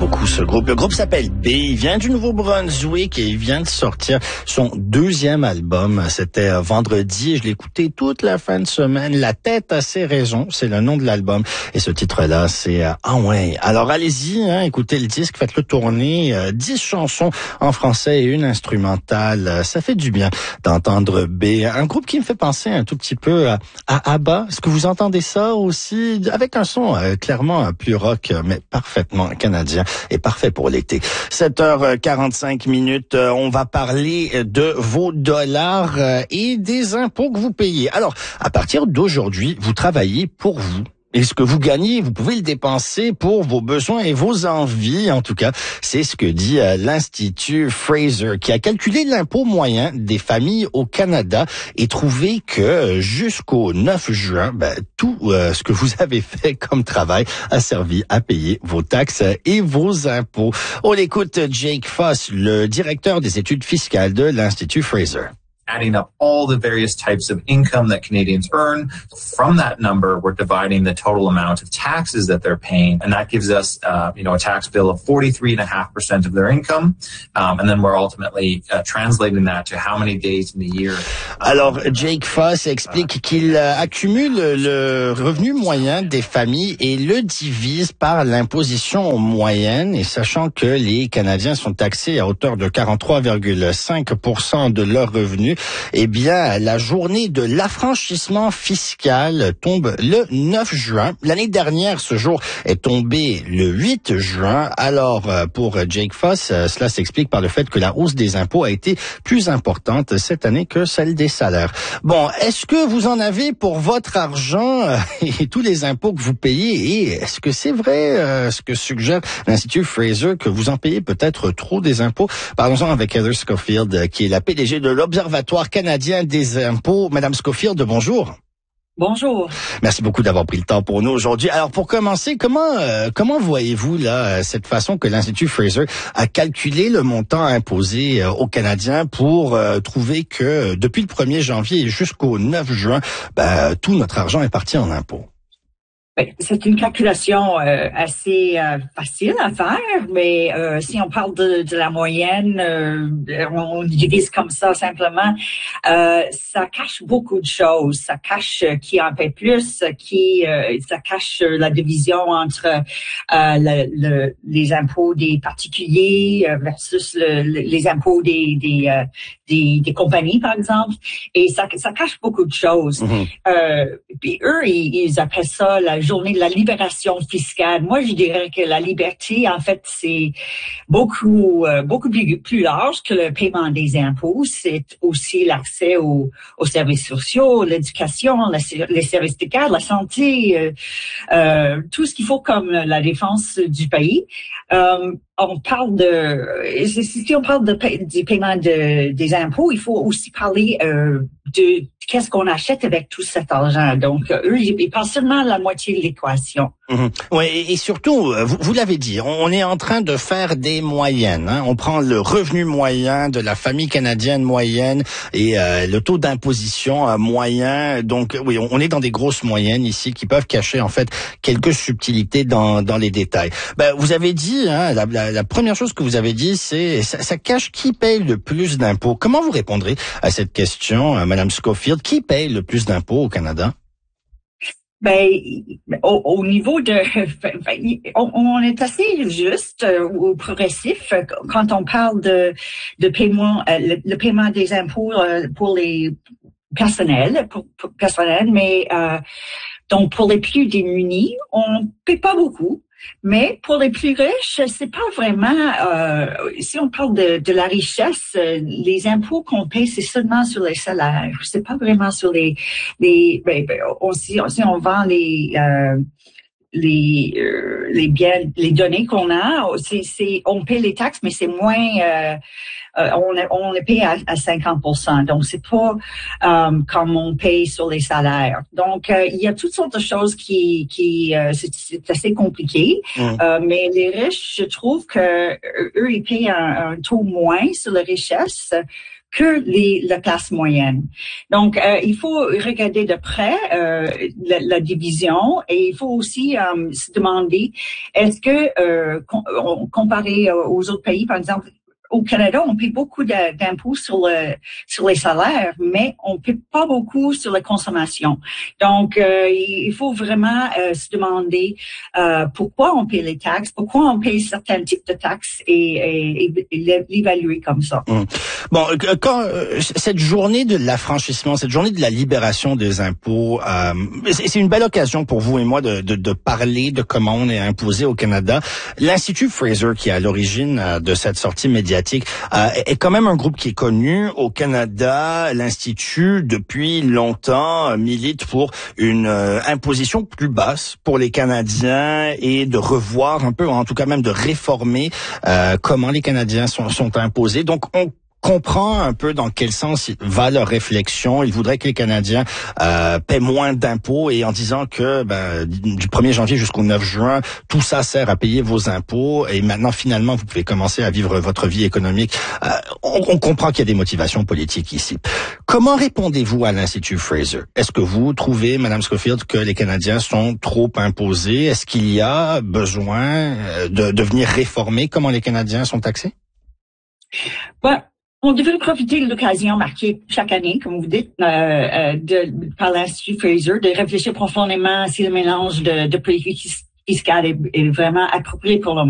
beaucoup ce groupe. Le groupe s'appelle B. Il vient du Nouveau-Brunswick et il vient de sortir son deuxième album. C'était vendredi et je l'ai écouté toute la fin de semaine. La tête a ses raisons, c'est le nom de l'album. Et ce titre-là, c'est Ah ouais. Alors allez-y, écoutez le disque, faites-le tourner. 10 chansons en français et une instrumentale. Ça fait du bien d'entendre B. Un groupe qui me fait penser un tout petit peu à ABBA. Est-ce que vous entendez ça aussi? Avec un son clairement plus rock, mais parfaitement canadien et parfait pour l'été. 7h45, on va parler de vos dollars et des impôts que vous payez. Alors, à partir d'aujourd'hui, vous travaillez pour vous. Et ce que vous gagnez, vous pouvez le dépenser pour vos besoins et vos envies. En tout cas, c'est ce que dit l'Institut Fraser, qui a calculé l'impôt moyen des familles au Canada et trouvé que jusqu'au 9 juin, tout ce que vous avez fait comme travail a servi à payer vos taxes et vos impôts. On écoute Jake Foss, le directeur des études fiscales de l'Institut Fraser. Adding up all the various types of income that Canadians earn. From that number, we're dividing the total amount of taxes that they're paying, and that gives us, a tax bill of 43.5% of their income, and then we're ultimately translating that to how many days in the year. Alors, Jake Foss explique qu'il accumule le revenu moyen des familles et le divise par l'imposition moyenne, et sachant que les Canadiens sont taxés à hauteur de 43,5% de leurs revenus, eh bien, la journée de l'affranchissement fiscal tombe le 9 juin. L'année dernière, ce jour est tombé le 8 juin. Alors, pour Jake Foss, cela s'explique par le fait que la hausse des impôts a été plus importante cette année que celle des salaires. Bon, est-ce que vous en avez pour votre argent et tous les impôts que vous payez? Et est-ce que c'est vrai ce que suggère l'Institut Fraser, que vous en payez peut-être trop des impôts? Parlons-en avec Heather Schofield, qui est la PDG de l'Observatoire canadien des impôts. Madame Schofield, bonjour. Bonjour. Merci beaucoup d'avoir pris le temps pour nous aujourd'hui. Alors, pour commencer, comment voyez-vous là cette façon que l'Institut Fraser a calculé le montant imposé aux Canadiens pour trouver que depuis le 1er janvier jusqu'au 9 juin, tout notre argent est parti en impôts? C'est une calculation assez facile à faire, mais si on parle de la moyenne, on divise comme ça simplement. Ça cache beaucoup de choses. Ça cache qui en paie plus, ça cache la division entre les impôts des particuliers versus les impôts des compagnies, par exemple. Et ça cache beaucoup de choses. Mm-hmm. Puis eux, ils appellent ça la journée de la libération fiscale. Moi, je dirais que la liberté, en fait, c'est beaucoup plus large que le paiement des impôts. C'est aussi l'accès aux services sociaux, l'éducation, les services de garde, la santé, tout ce qu'il faut comme la défense du pays. On parle si on parle du paiement des impôts, il faut aussi parler de qu'est-ce qu'on achète avec tout cet argent. Donc, eux, ils parlent seulement la moitié de l'équation. Mmh. Oui, et surtout, vous l'avez dit, on est en train de faire des moyennes. On prend le revenu moyen de la famille canadienne moyenne et le taux d'imposition moyen. Donc, oui, on est dans des grosses moyennes ici qui peuvent cacher en fait quelques subtilités dans les détails. Vous avez dit, la première chose que vous avez dit, c'est ça cache qui paye le plus d'impôts. Comment vous répondrez à cette question, Madame Schofield? Qui paye le plus d'impôts au Canada? Au niveau on est assez juste ou progressif quand on parle de paiement, le paiement des impôts pour les personnels, mais donc pour les plus démunis, on paie pas beaucoup. Mais pour les plus riches, c'est pas vraiment. Si on parle de la richesse, les impôts qu'on paie, c'est seulement sur les salaires. C'est pas vraiment sur si on vend les biens, les données qu'on a, on paie les taxes, mais c'est moins. On est payé à 50%. Donc, c'est pas comme on paye sur les salaires. Donc, il y a toutes sortes de choses c'est assez compliqué. Mais les riches, je trouve que eux, ils payent un taux moins sur la richesse que la classe moyenne. Donc, il faut regarder de près la division et il faut aussi se demander est-ce que comparé aux autres pays, par exemple, au Canada, on paie beaucoup d'impôts sur les salaires, mais on paie pas beaucoup sur la consommation. Donc, il faut vraiment se demander pourquoi on paie les taxes, pourquoi on paie certains types de taxes et l'évaluer comme ça. Bon, quand cette journée de l'affranchissement, cette journée de la libération des impôts, c'est une belle occasion pour vous et moi de parler de comment on est imposé au Canada. L'Institut Fraser, qui est à l'origine de cette sortie médiatique, est quand même un groupe qui est connu au Canada. L'Institut, depuis longtemps, milite pour une imposition plus basse pour les Canadiens et de revoir un peu, en tout cas même de réformer comment les Canadiens sont imposés. Donc, on comprend un peu dans quel sens va leur réflexion. Ils voudraient que les Canadiens paient moins d'impôts et en disant que du 1er janvier jusqu'au 9 juin, tout ça sert à payer vos impôts et maintenant finalement vous pouvez commencer à vivre votre vie économique. On comprend qu'il y a des motivations politiques ici. Comment répondez-vous à l'Institut Fraser? Est-ce que vous trouvez, Madame Schofield, que les Canadiens sont trop imposés? Est-ce qu'il y a besoin de venir réformer comment les Canadiens sont taxés? On devrait profiter de l'occasion marquée chaque année, comme vous dites, par l'Institut Fraser, de réfléchir profondément si le mélange de politique fiscale est vraiment approprié pour le